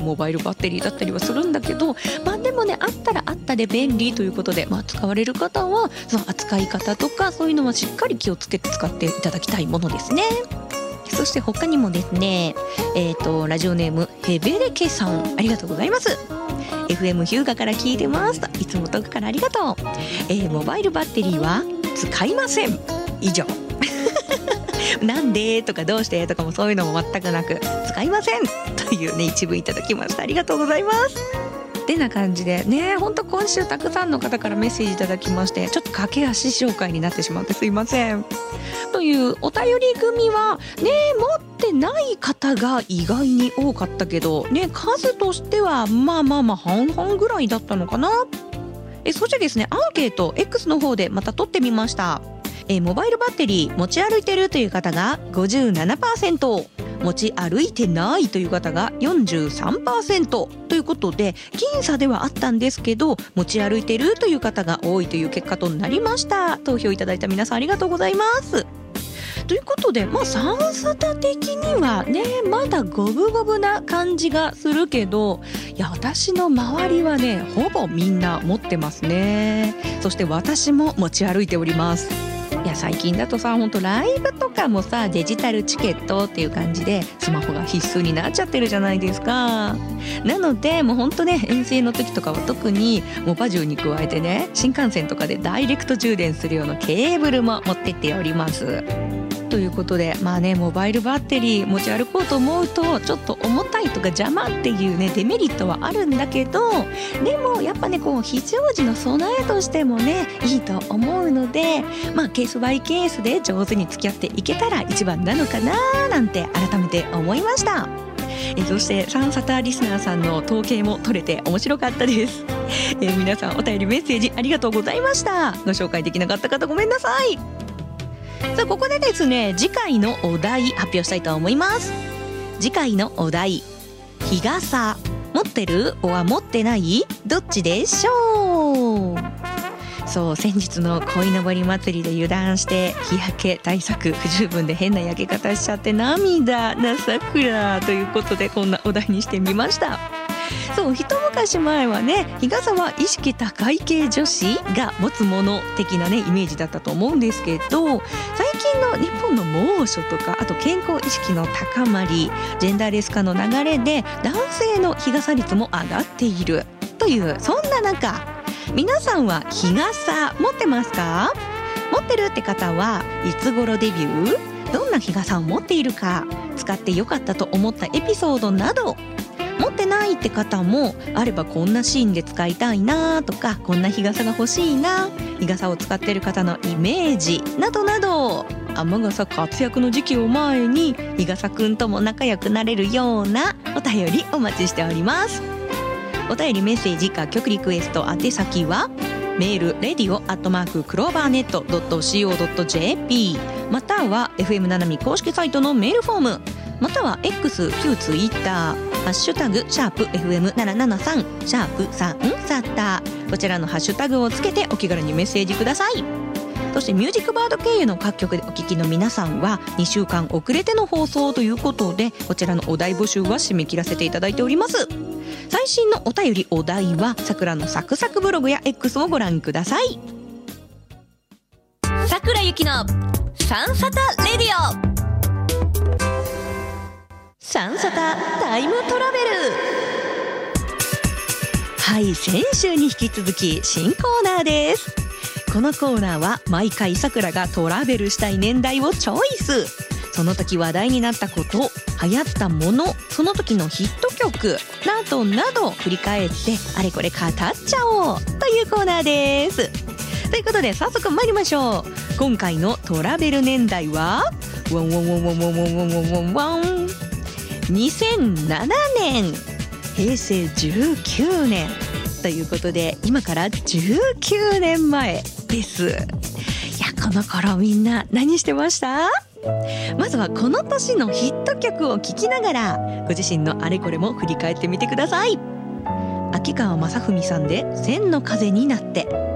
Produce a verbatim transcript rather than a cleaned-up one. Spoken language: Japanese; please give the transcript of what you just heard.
モバイルバッテリーだったりはするんだけど、まあでもね、あったらあったで便利ということで、まあ使われる方はその扱い方とかそういうのはしっかり気をつけて使っていただきたいものですね。そして他にもですね、えーとラジオネームヘベレケさん、ありがとうございます。 エフエム ヒューガから聞いてますと、いつも遠くからありがとう。えー、モバイルバッテリーは使いません、以上なんでとかどうしてとかもそういうのも全くなく、使いませんというね一文いただきました。ありがとうございます。てな感じでね、ほんと今週たくさんの方からメッセージいただきまして、ちょっと駆け足紹介になってしまってすいません。というお便り組はね、持ってない方が意外に多かったけどね、数としてはまあまあまあ半々ぐらいだったのかな。えそしてですね、アンケート X の方でまた取ってみました。えモバイルバッテリー持ち歩いてるという方が ごじゅうななパーセント、持ち歩いてないという方が よんじゅうさんパーセント ということで、僅差ではあったんですけど持ち歩いてるという方が多いという結果となりました。投票いただいた皆さんありがとうございます。ということで、まあサンサタ的にはねまだ五分五分な感じがするけど、いや私の周りはねほぼみんな持ってますね。そして私も持ち歩いております。いや最近だとさ、ほんとライブとかもさデジタルチケットっていう感じでスマホが必須になっちゃってるじゃないですか。なのでもうほんとね、遠征の時とかは特にモバ充に加えてね、新幹線とかでダイレクト充電するようなケーブルも持ってっております。ということで、まあねモバイルバッテリー持ち歩こうと思うとちょっと重たいとか邪魔っていうねデメリットはあるんだけど、でもやっぱねこう非常時の備えとしてもねいいと思うので、まあケースバイケースで上手に付き合っていけたら一番なのかななんて改めて思いました。えそしてサンサタリスナーさんの統計も取れて面白かったです。え皆さんお便りメッセージありがとうございました。ご紹介できなかった方ごめんなさい。さあここでですね、次回のお題発表したいと思います。次回のお題、日傘持ってるは持ってないどっちでしょう。そう、先日の鯉のぼり祭りで油断して日焼け対策不十分で変な焼け方しちゃって涙なさくらということで、こんなお題にしてみました。そう、一昔前はね日傘は意識高い系女子が持つもの的なねイメージだったと思うんですけど、最近の日本の猛暑とか、あと健康意識の高まり、ジェンダーレス化の流れで男性の日傘率も上がっているという、そんな中皆さんは日傘持ってますか？持ってるって方はいつ頃デビュー？どんな日傘を持っているか、使ってよかったと思ったエピソードなど、持ってないって方もあればこんなシーンで使いたいなとか、こんな日傘が欲しいな、日傘を使ってる方のイメージなどなど、雨傘活躍の時期を前に日傘くんとも仲良くなれるようなお便りお待ちしております。お便りメッセージ楽曲リクエスト宛先はメール レディオ アットマーク クローバーネット ドット シーオー ドット ジェーピー または エフエム ななみ公式サイトのメールフォーム、または X、旧 Twitter、ハッシュタグシャープ エフエムななななさん シャープさんサタ、こちらのハッシュタグをつけてお気軽にメッセージください。そしてミュージックバード経由の各局でお聞きの皆さんはにしゅうかん遅れての放送ということで、こちらのお題募集は締め切らせていただいております。最新のお便りお題はさくらのサクサクブログや X をご覧ください。さくらゆきのサンサタレディオ、サンサタタイムトラベル。はい、先週に引き続き新コーナーです。このコーナーは毎回さくらがトラベルしたい年代をチョイス。その時話題になったこと、流行ったもの、その時のヒット曲などなど振り返ってあれこれ語っちゃおうというコーナーです。ということで早速参りましょう。今回のトラベル年代はワンワンワンワンワンワンワンワンワンワンにせんななねん、へいせいじゅうきゅうねんということで、今からじゅうきゅうねんまえです。いや、この頃みんな何してました？まずはこの年のヒット曲を聴きながらご自身のあれこれも振り返ってみてください。秋川雅史さんで千の風になって。